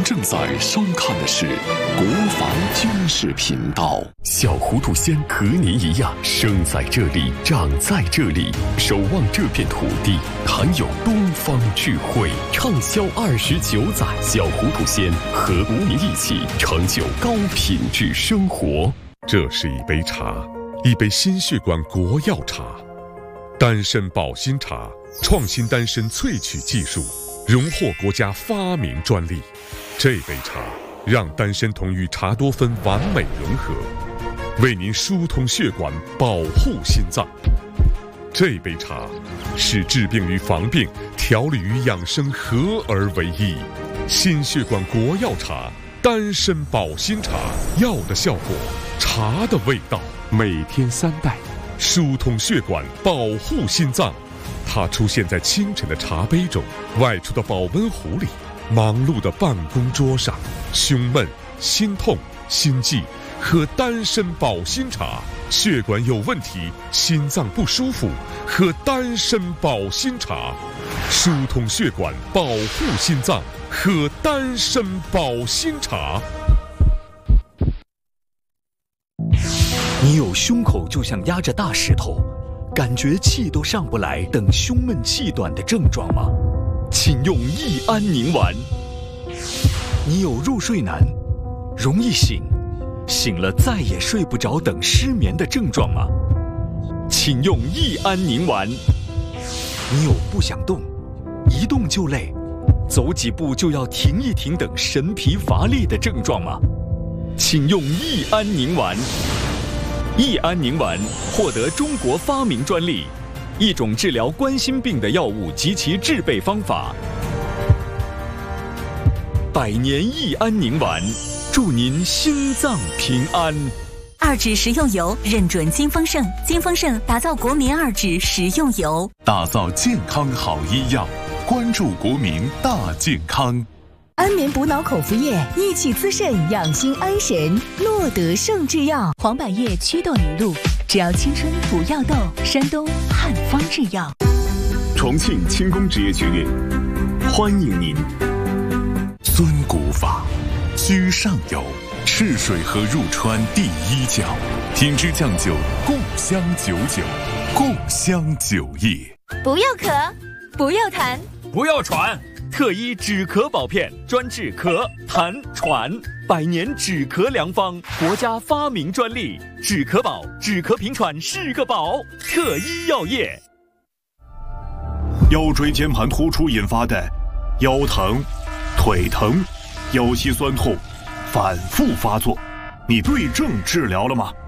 正在收看的是国防军事频道。 小糊涂仙和您一样，生在这里，长在这里，守望这片土地，含有东方智慧，畅销29载。小糊涂仙和您一起成就高品质生活。 这是一杯茶，一杯心血管国药茶，丹参保心茶，创新丹参萃取技术，荣获国家发明专利。这杯茶让丹参酮与茶多酚完美融合，为您疏通血管，保护心脏。这杯茶使治病与防病、调理与养生合而为一。心血管国药茶，丹参保心茶，药的效果，茶的味道。每天3袋，疏通血管，保护心脏。它出现在清晨的茶杯中，外出的保温壶里，忙碌的办公桌上。胸闷、心痛、心悸，喝丹参保心茶。血管有问题，心脏不舒服，喝丹参保心茶。疏通血管，保护心脏，喝丹参保心茶。 你有胸口就像压着大石头，感觉气都上不来等胸闷气短的症状吗？请用益安宁丸。你有入睡难、容易醒了再也睡不着等失眠的症状吗？请用益安宁丸。你有不想动、一动就累、走几步就要停一停等神疲乏力的症状吗？请用益安宁丸。益安宁丸获得中国发明专利，一种治疗冠心病的药物及其制备方法。100年益安宁丸，祝您心脏平安。 2指食用油认准金丰盛，金丰盛打造国民2指食用油， 打造健康好医药，关注国民大健康。 安眠补脑口服液，益气滋肾，养心安神。诺德胜制药，黄柏叶祛痘凝露，只要青春不要痘。山东汉方制药， 重庆轻工职业学院欢迎您。 尊古法，居上游，赤水河入川第1角，品质酱酒，共襄99，共襄酒业。 不要咳，不要痰， 不要喘。特一止咳宝片，专治咳、痰、喘，100年止咳良方，国家发明专利。止咳宝，止咳平喘是个宝。特一药业。 腰椎间盘突出引发的腰疼、腿疼、腰膝酸痛反复发作，你对症治疗了吗？